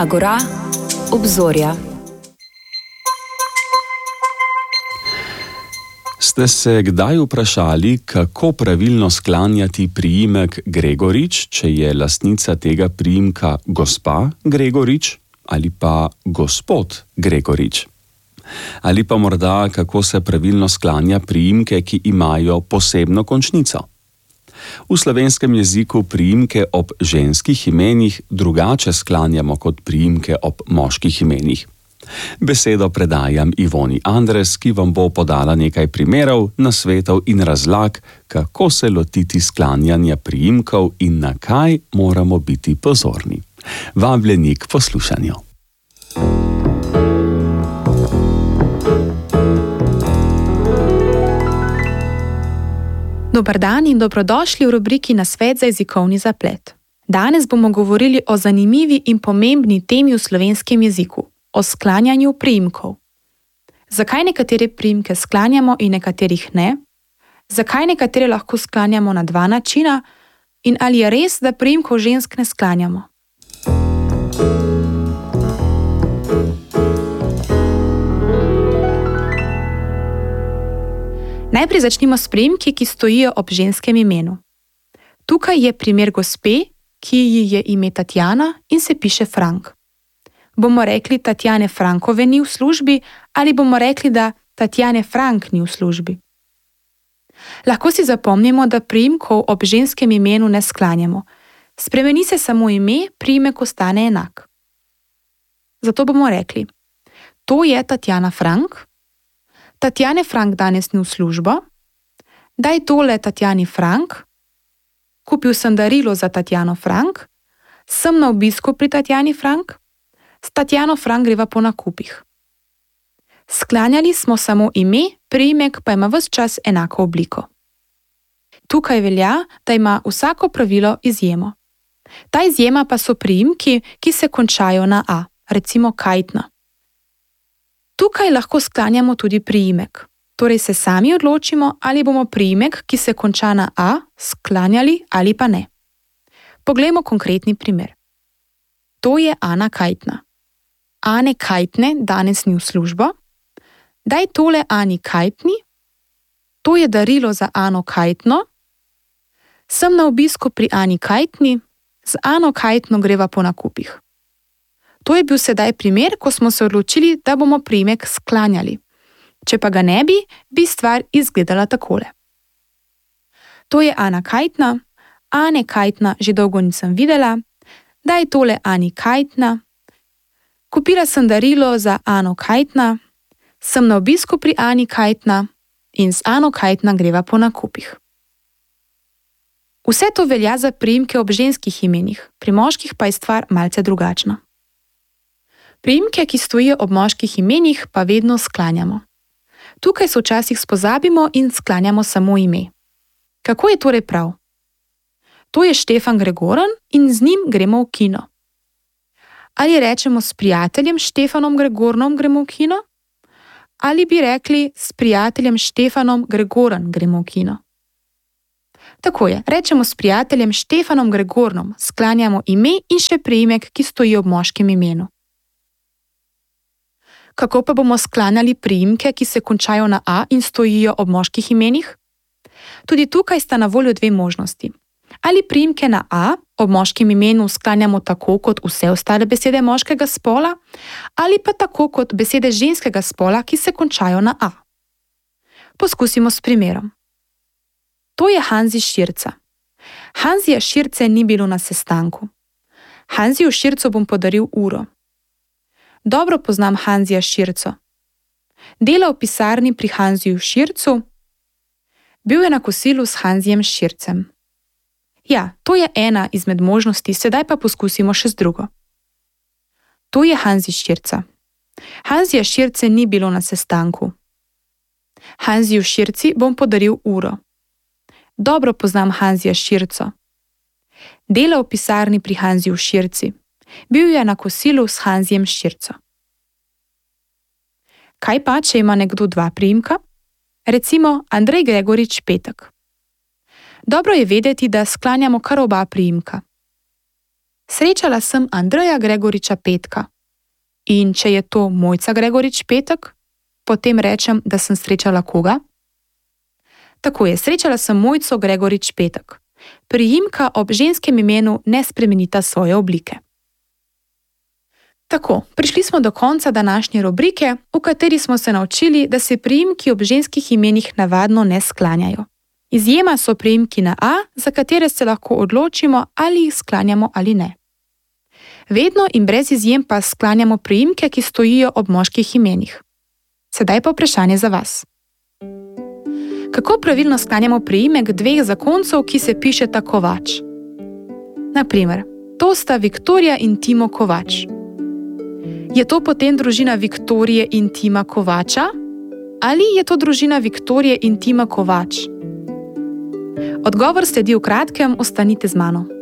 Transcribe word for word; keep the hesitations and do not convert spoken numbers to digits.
Agora, obzorja. Ste se kdaj vprašali, kako pravilno sklanjati priimek Gregorič, če je lastnica tega priimka gospa Gregorič ali pa gospod Gregorič? Ali pa morda, kako se pravilno sklanja priimke, ki imajo posebno končnico? V slovenskem jeziku priimke ob ženskih imenih drugače sklanjamo kot priimke ob moških imenih. Besedo predajam Ivoni Andres, ki vam bo podala nekaj primerov, nasvetov in razlag, kako se lotiti sklanjanja priimkov in na kaj moramo biti pozorni. Vabljeni k poslušanju. Dober dan in dobrodošli v rubriki Nasvet za jezikovni zaplet. Danes bomo govorili o zanimivi in pomembni temi v slovenskem jeziku, o sklanjanju priimkov. Zakaj nekatere priimke sklanjamo in nekaterih ne? Zakaj nekatere lahko sklanjamo na dva načina? In ali je res, da priimkov žensk ne sklanjamo? Najprej začnimo s priimki, ki stojijo ob ženskem imenu. Tukaj je primer gospe, ki ji je ime Tatjana in se piše Frank. Bomo rekli Tatjane Frankove ni v službi ali bomo rekli, da Tatjane Frank ni v službi. Lahko si zapomnimo, da priimkov ob ženskem imenu ne sklanjamo. Spremeni se samo ime, priimek ostane enak. Zato bomo rekli: to je Tatjana Frank, Tatjane Frank danes ni v službo, daj tole Tatjani Frank, kupil sem darilo za Tatjano Frank, sem na obisku pri Tatjani Frank, s Tatjano Frank greva po nakupih. Sklanjali smo samo ime, priimek pa ima ves čas enako obliko. Tukaj velja, da ima vsako pravilo izjemo. Ta izjema pa so priimki, ki se končajo na a, recimo Kajtna. Tukaj lahko sklanjamo tudi priimek, torej se sami odločimo, ali bomo priimek, ki se konča na a, sklanjali ali pa ne. Poglejmo konkretni primer. To je Ana Kajtna. Ane Kajtne danes ni v službo, daj tole Ani Kajtni, to je darilo za Ano Kajtno, sem na obisku pri Ani Kajtni, z Ano Kajtno greva po nakupih. To je bil sedaj primer, ko smo se odločili, da bomo priimek sklanjali. Če pa ga ne bi, bi stvar izgledala takole. To je Ana Kajtna, Ane Kajtna že dolgo nisem videla, daj tole Ani Kajtna, kupila sem darilo za Ano Kajtna, sem na obisku pri Ani Kajtna in z Ano Kajtna greva po nakupih. Vse to velja za priimke ob ženskih imenih, pri moških pa je stvar malce drugačna. Priimke, ki stojijo ob moških imenih, pa vedno sklanjamo. Tukaj se včasih spozabimo in sklanjamo samo ime. Kako je torej prav? To je Štefan Gregoran in z njim gremo v kino. Ali rečemo s prijateljem Štefanom Gregornom gremo v kino? Ali bi rekli s prijateljem Štefanom Gregoran gremo v kino? Tako je, rečemo s prijateljem Štefanom Gregornom, sklanjamo ime in še priimek, ki stoji ob moškem imenu. Kako pa bomo sklanjali priimke, ki se končajo na a in stojijo ob moških imenih? Tudi tukaj sta na voljo dve možnosti. Ali priimke na a ob moškem imenu sklanjamo tako kot vse ostale besede moškega spola, ali pa tako kot besede ženskega spola, ki se končajo na a. Poskusimo s primerom. To je Hanzi Širca. Hanzija Širce ni bilo na sestanku. Hanziju Šircu bom podaril uro. Dobro poznam Hanzija Širco. Dela v pisarni pri Hanziju Šircu. Bil je na kosilu s Hanzijem Šircem. Ja, to je ena izmed možnosti, sedaj pa poskusimo še z drugo. To je Hanzi Širca. Hanzija Širce ni bilo na sestanku. Hanziju Širci bom podaril uro. Dobro poznam Hanzija Širco. Dela v pisarni pri Hanziju Širci. Bil je na kosilu s Hanzijem Širco. Kaj pa, če ima nekdo dva priimka? Recimo Andrej Gregorič Petek. Dobro je vedeti, da sklanjamo kar oba priimka. Srečala sem Andreja Gregoriča Petka. In če je to Mojca Gregorič Petek, potem rečem, da sem srečala koga? Tako je, srečala sem Mojco Gregorič Petek. Priimka ob ženskem imenu ne spremenita svoje oblike. Tako, prišli smo do konca današnje rubrike, v kateri smo se naučili, da se priimki ob ženskih imenih navadno ne sklanjajo. Izjema so priimki na A, za katere se lahko odločimo, ali jih sklanjamo ali ne. Vedno in brez izjem pa sklanjamo priimke, ki stojijo ob moških imenih. Sedaj pa vprašanje za vas. Kako pravilno sklanjamo priimek dveh zakoncev, ki se pišeta Kovač? Naprimer, to sta Viktorija in Timo Kovač. Je to potem družina Viktorije in Tima Kovača? Ali je to družina Viktorije in Tima Kovač? Odgovor sledi v kratkem, ostanite z mano.